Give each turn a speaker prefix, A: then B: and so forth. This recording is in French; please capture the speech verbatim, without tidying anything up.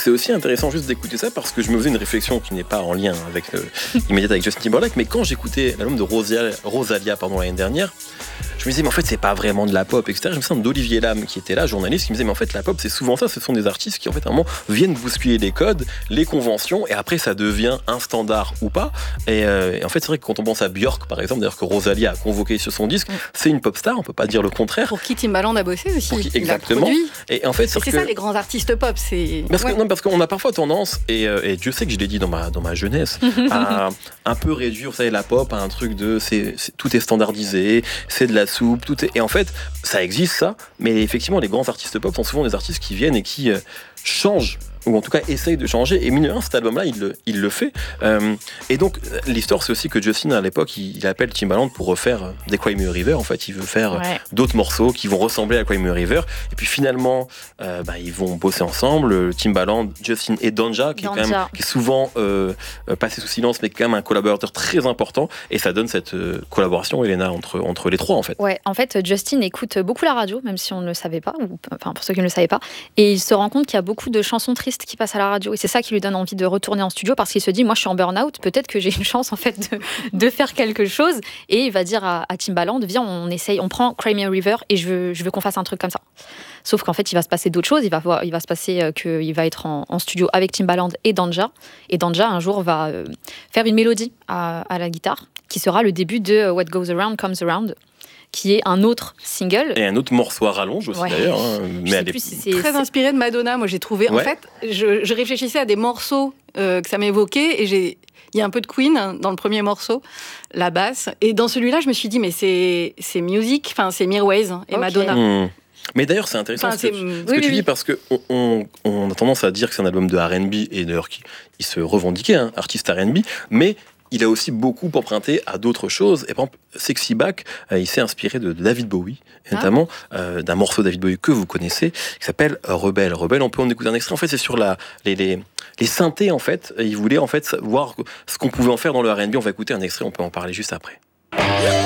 A: c'est aussi intéressant juste d'écouter ça parce que je me faisais une réflexion qui n'est pas en lien avec euh, immédiate avec Justin Timberlake, mais quand j'écoutais l'album de Rosalia, Rosalia pardon, l'année dernière, je me disais mais en fait c'est pas vraiment de la pop, et cetera. Je me souviens d'Olivier Lam qui était là, journaliste, qui me disait mais en fait la pop c'est souvent ça, ce sont des artistes qui en fait à un moment viennent bousculer les codes, les conventions, et après ça devient un standard ou pas. Et, euh, et en fait c'est vrai que quand on pense à Björk par exemple, d'ailleurs que Rosalia a convoqué sur son disque, c'est une pop star, on peut pas dire le contraire.
B: Pour qui Timbaland a bossé aussi.
A: Pour qui,
B: il
A: exactement.
B: a produit.
A: Et en fait
B: c'est, c'est
A: que...
B: ça les grands artistes pop, c'est
A: parce que
B: ouais.
A: non parce qu'on a parfois tendance et, euh, et Dieu sait que je l'ai dit dans ma dans ma jeunesse à un peu réduire, vous savez, la pop à un truc de c'est, c'est tout est standardisé, c'est de la soupe, tout est, et en fait ça existe ça, mais effectivement les grands artistes pop sont souvent des artistes qui viennent et qui euh, changent, ou en tout cas essaye de changer, et mine de rien cet album là il le, il le fait euh, et donc l'histoire c'est aussi que Justin à l'époque il, il appelle Timbaland pour refaire des Cry Me a River, en fait il veut faire
B: ouais.
A: d'autres morceaux qui vont ressembler à Cry Me a River, et puis finalement euh, bah, ils vont bosser ensemble, Timbaland, Justin et Danja qui,
B: Danja.
A: Est, quand même, qui est souvent euh, passé sous silence mais quand même un collaborateur très important, et ça donne cette euh, collaboration Elena entre, entre les trois en fait.
C: Ouais, en fait Justin écoute beaucoup la radio même si on ne le savait pas, ou enfin pour ceux qui ne le savaient pas, et il se rend compte qu'il y a beaucoup de chansons tristes qui passent à la radio, et c'est ça qui lui donne envie de retourner en studio parce qu'il se dit moi je suis en burn-out, peut-être que j'ai une chance en fait de, de faire quelque chose, et il va dire à, à Timbaland viens on essaye, on prend Cry Me a River et je veux, je veux qu'on fasse un truc comme ça. Sauf qu'en fait il va se passer d'autres choses, il va, voir, il va se passer euh, qu'il va être en, en studio avec Timbaland et Danja, et Danja un jour va euh, faire une mélodie à, à la guitare qui sera le début de What Goes Around Comes Around, qui est un autre single.
A: Et un autre morceau à rallonge aussi ouais. d'ailleurs. Hein, mais elle est
B: plus, c'est très c'est... inspiré de Madonna, moi j'ai trouvé. Ouais. En fait, je, je réfléchissais à des morceaux euh, que ça m'évoquait, et j'ai... il y a un peu de Queen dans le premier morceau, la basse. Et dans celui-là, je me suis dit, mais c'est, c'est music, enfin c'est Mirwais et okay. Madonna.
A: Mmh. Mais d'ailleurs, c'est intéressant enfin, ce que, c'est... ce que oui, tu oui. dis, parce qu'on on, on a tendance à dire que c'est un album de R and B, et d'ailleurs, il se revendiquait, hein, artiste R and B, mais il a aussi beaucoup emprunté à d'autres choses. Et par exemple, Sexy Back, euh, il s'est inspiré de David Bowie, et notamment ah. euh, d'un morceau de David Bowie que vous connaissez, qui s'appelle Rebelle. Rebelle, on peut en écouter un extrait. En fait, c'est sur la, les, les, les synthés, en fait. Il voulait en fait voir ce qu'on pouvait en faire dans le R and B. On va écouter un extrait, on peut en parler juste après.